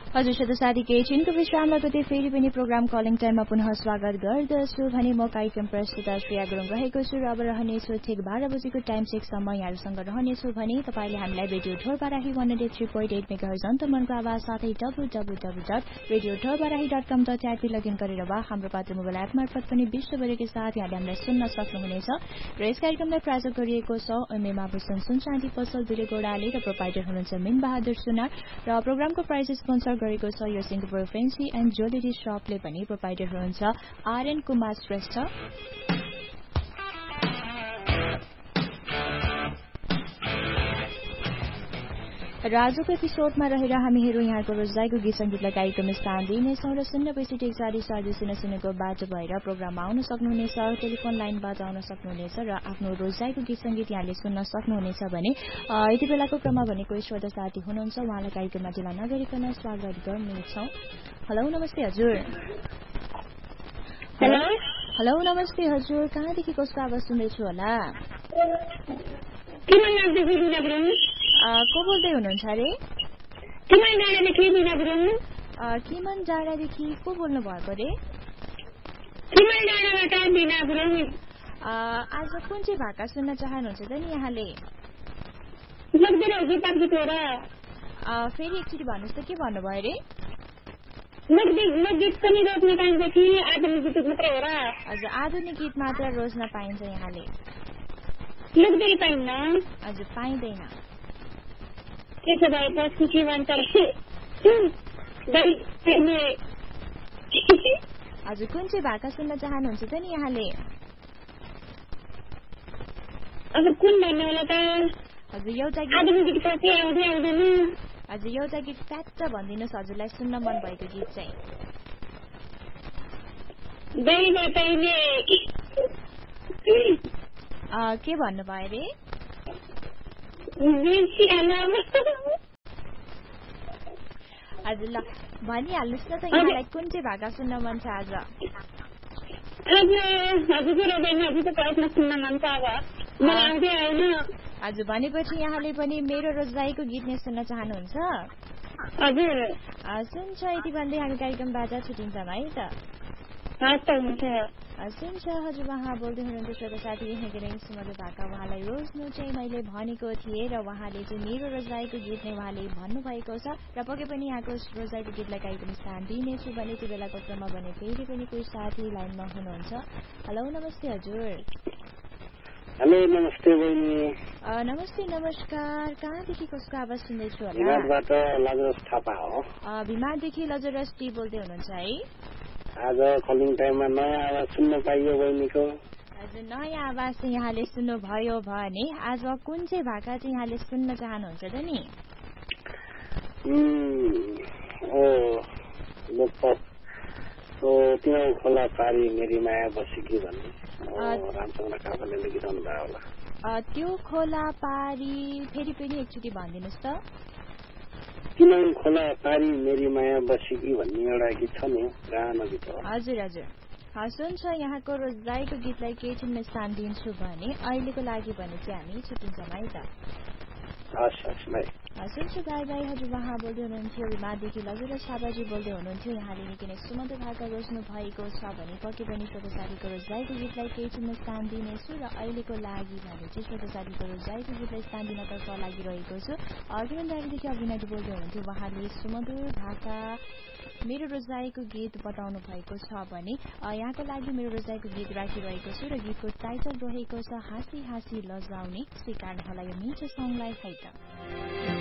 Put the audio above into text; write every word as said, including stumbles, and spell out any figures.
हजुर श्रोता साथी केही छिनको विश्राममा गते फेरि पनि प्रोग्राम कलिङ टाइममा पुनः स्वागत गर्दछु भने म कार्यक्रम प्रस्तुता श्रेया गुरुङ रहेको छु र अब रहनेछु ठिक बाह्र बजेको टाइम चेकसम्म यहाँहरूसँग रहनेछु भने तपाईँले हामीलाई radio Dhorbarahi one hundred three point at megahertz अन्तर्मनको आवाज साथै W W W dot radio Dhorbarahi dot कम डट एपी लगइन गरेर वा हाम्रो पात्र मोबाइल एप मार्फत पनि विश्वभरिकै साथ यहाँले हामीलाई सुन्न सक्नुहुनेछ र यस कार्यक्रमलाई प्रायोजक गरिएको छ एमएमा भूषण सुन शान्ति पसल दुले गोडाले र प्रोपाइटर हुनुहुन्छ मिन बहादुर सुनार र प्रोग्रामको प्राइज स्पोन्सर गरेको छ यो सिङ्गापुर फेन्सी एन्ड ज्वेलरी शपले पनि प्रोपाइटर हुनुहुन्छ आरएन कुमार श्रेष्ठ। र आजको एपिसोडमा रहेर हामीहरू यहाँको रोजाइको गीत सङ्गीतलाई कार्यक्रम स्थान दिनेछौँ र शून्य पैँसठी एक चालिस चालिस शून्य शून्यको बाटो भएर प्रोग्राममा आउन सक्नुहुनेछ, टेलिफोन लाइनबाट आउन सक्नुहुनेछ र आफ्नो रोजाइको गीत सङ्गीत यहाँले सुन्न सक्नुहुनेछ भने यति बेलाको क्रममा भनेको श्रोता साथी हुनुहुन्छ उहाँलाई कार्यक्रममा ढिला नगरिकन स्वागत गर्नेछौँ। हेलो नमस्ते हजुर। हेलो हेलो नमस्ते हजुर, कहाँदेखि कसको आवाज सुन्दैछु होला? को बोल्दै हुनुहुन्छ अरे? किमन डाँडादेखि को बोल्नु भएको अरे? आज कुन चाहिँ भाका सुन्न चाहनुहुन्छ त नि यहाँले? फेरि एकचोटि भन्नुहोस् त, के भन्नुभयो अरे? हजुर आधुनिक गीत मात्र रोज्न पाइन्छ यहाँले? हजुर पाइँदैन। हजुर कुन चाहिँ भाका सुन्न चाहनुहुन्छ त नि यहाँले? हजुर एउटा गीत हजुर एउटा गीत फ्याट्ट भनिदिनुहोस् हजुरलाई सुन्न मन भएको गीत चाहिँ। के भन्नुभयो अरे? हजुर ल भनिहाल्नुहोस् न त यहाँलाई कुन चाहिँ भाका सुन्न मन छ आज? हजुर भनेपछि यहाँले पनि मेरो रोजाइको गीत नै सुन्न चाहनुहुन्छ? सुन्छ यति भन्दै हामी कार्यक्रमबाट छुट्टिन्छौँ है त। सुन्छ हजुर उहाँ बोल्दै हुनुहुन्थ्यो श्रोता साथी हेगेरेङ सुमधुर भाका उहाँलाई रोज्नु चाहिँ मैले भनेको थिएँ र उहाँले चाहिँ मेरो रोजाइको गीत नै उहाँले भन्नुभएको छ र पक्कै पनि यहाँको रोजाइको गीतलाई कार्यक्रम स्थान दिनेछु भने त्यो बेलाको क्रममा भने फेरि पनि कोही साथी लाइनमा हुनुहुन्छ। हेलो नमस्ते हजुर। हेलो नमस्ते बहिनी। नमस्ते नमस्कार, कहाँदेखि कसको आवाज सुन्दैछु होला? भिमारबाट लजरस थापा हो। भिमारदेखि लजरस टी बोल्दै हुनुहुन्छ है? आज कलिङ टाइममा नयाँ आवाज सुन्न पाइयो बहिनीको। हजुर नयाँ आवाज चाहिँ यहाँले सुन्नुभयो भने आज कुन चाहिँ भाका चाहिँ यहाँले सुन्न चाहनुहुन्छ त नि? तिम्रो खोला पारी मेरी माया बसेकी भन्ने रामचन्द्र कापाले लेखिरहनु भयो होला। त्यो खोला पारी फेरि पनि एकचोटि भनिदिनुहोस् त। किनौँ खोला पारी मेरी माया बसेकी भन्ने एउटा गीत छ नि, गानो गीत हो। हजुर हजुर सुन्छ यहाँको रोजाइको गीतलाई केही छिनमा स्थान दिन्छु भने अहिलेको लागि भने चाहिँ हामी छुट्टिन्छौँ है त। हस् हस् भाइ। सुन्छ भाइ भाइ। हजुर उहाँ बोल्दै हुनुहुन्थ्यो विमादेखि लजरस थापाजी बोल्दै हुनुहुन्थ्यो। यहाँले निकै नै सुमधुर भाका रोज्नु भएको छ भने पक्कै पनि श्रोता साथीको रोजाइको गीतलाई केही छिनमा स्थान दिनेछु र अहिलेको लागि भने चाहिँ श्रोता साथीको रोजाइको गीतलाई स्थान दिनतर्फ लागिरहेको छु। किरण डाँडीदेखि अभिनय बोल्दै हुनुहुन्थ्यो उहाँले सुमधुर भाका मेरो रोजाइको गीत बताउनु भएको छ भने यहाँको लागि मेरो रोजाइको गीत राखिरहेको छु र गीतको टाइटल रहेको छ हाँसी हाँसी लजाउने। स्वीकार होला यो मिठो सङ्गलाई है त।